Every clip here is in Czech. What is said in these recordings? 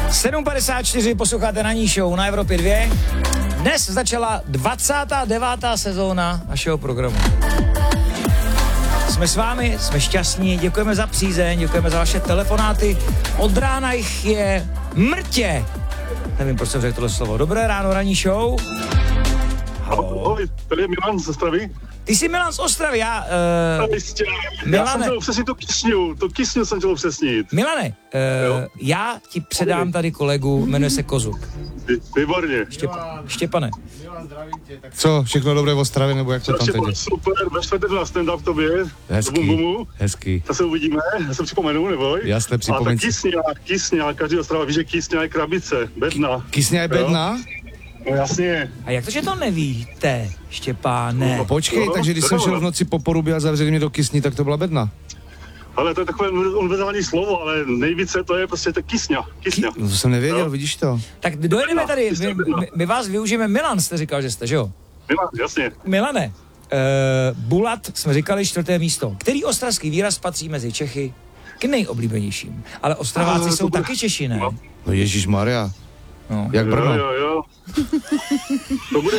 7:54 posloucháte Ranní show na Evropě 2. Dnes začala 29. sezóna našeho programu. Jsme s vámi, jsme šťastní, děkujeme za přízeň, děkujeme za vaše telefonáty. Od rána jich je mrtě. Nevím, proč jsem řekl tohle slovo. Dobré ráno, Ranní show. Ahoj, tady je Milan z Ostravy. Ty jsi Milan z Ostravy, já jsem chtěl upřesnit tu kysňu jsem chtěl upřesnit. Milane, já ti předám tady kolegu, jmenuje se Kozuk. Výborně. Štěpane. Co, všechno dobré v Ostravě, nebo jak to tam teď je? Super, ve čtvrtek na stand-up tobě. Hezký. To se uvidíme, já se připomenu, neboj. Jasně, připomeň si. A ta kysňa, každý Ostrava ví, že kysňa je krabice, bedna. Kysňa je bedna? No jasně. A jak to, že to nevíte, Štěpáne? No počkej, takže když jsem šel v noci po Porubě a zavřeli mě do kysní, tak to byla bedna. Ale to je takové univerzální slovo, ale nejvíce to je prostě ta kysňa. To jsem nevěděl, vidíš to. Tak dojedeme tady, my vás využijeme. Milan jste říkal, že jste, že jo? Milan, jasně. Milane, Bulat jsme říkali 4. místo. Který ostravský výraz patří mezi Čechy k nejoblíbenějším? Ale Ostraváci jsou taky Češi, ne? No Ježišmarja. No. Jak Brno. Jo. To bude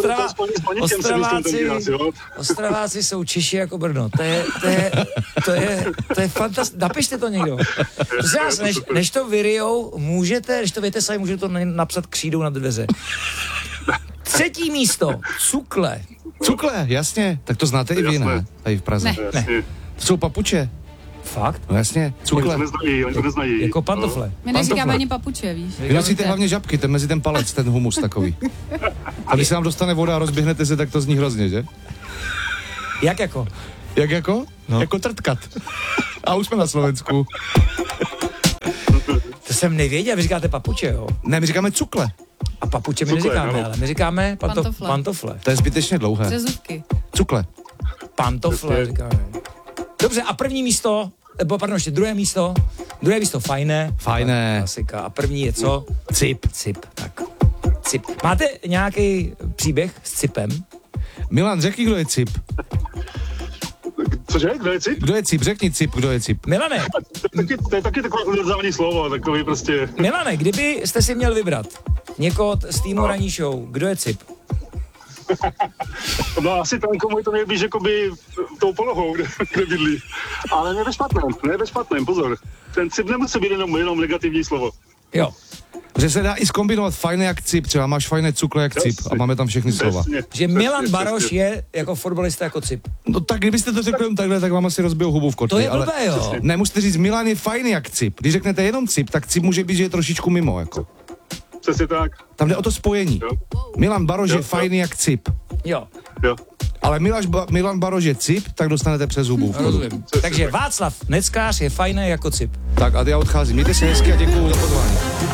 Ostraváci jsou Češi jako Brno. To je fantastické. Napište to někdo. Prosím vás, než to vyrijou, než to věte sami, můžete to napsat křídou na dveře. 3. místo. Cukle. Cukle, jasně. Tak to znáte i vy, ne? Tady v Praze. Ne. To jsou papuče. Fakt? No jasně, cukle. Oni to neznají. Jako pantofle. My neříkáme ani papuče, víš. Vy nosíte hlavně žabky, ten mezi ten palec, ten humus takový. A když se vám dostane voda a rozběhnete se, tak to zní hrozně, že? Jak jako? Jak jako? No. Jako trtkat. A už jsme na Slovensku. To jsem nevěděl, vy říkáte papuče, jo? Ne, my říkáme cukle. A papuče my neříkáme, no. ale my říkáme pantofle. To je zbytečně dlouhé. Řezůvky. Cukle. Pantofle říkáme. Dobře, a 2. místo, ještě 2. místo. 2. místo fajné. Klasika. A 1. je co? Cip. Tak. Cip. Máte nějaký příběh s cipem? Milan, řekni, kdo je cip. Cože? Kdo je cip? Kdo je cip? Řekni cip, kdo je cip. Milane. To je taky takové univerzální slovo, takový prostě... Milane, kdybyste si měl vybrat někoho z týmu Ranní show, kdo je cip? No asi ten, komu je to nejblíž jakoby tou polohou, kde bydlí. Ale ne ve špatném, pozor. Ten cip nemusí být jenom negativní slovo. Jo. Že se dá i zkombinovat fajné jak cip, třeba máš fajné cukle jak cip a máme tam všechny slova. Že Milan Baroš je jako fotbalista jako cip. No tak kdybyste to řekli jen takhle, tak vám asi rozbijou hubu v kotli. To je blbé, jo. Ne, musíte říct, Milan je fajný jak cip. Když řeknete jenom cip, tak cip může být, že je trošičku mimo, jako. Přesně tak. Tam jde o to spojení. Jo. Milan Baroš je fajný jak cip. Jo. Ale Milan Baroš je cip, tak dostanete přes hubu. Rozumím. Takže Václav Neckář je fajný jako cip. Tak a já odcházím. Mějte se hezky a děkuju za pozvání.